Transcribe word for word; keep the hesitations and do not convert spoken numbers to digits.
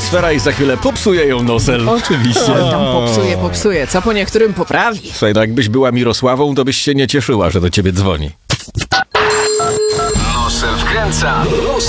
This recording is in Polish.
atmosfera i za chwilę popsuje ją Nosel. Oczywiście. Tam popsuje, popsuje. Co po niektórym poprawi. Słuchaj, no jakbyś była Mirosławą, to byś się nie cieszyła, że do ciebie dzwoni. Nosel wkręca.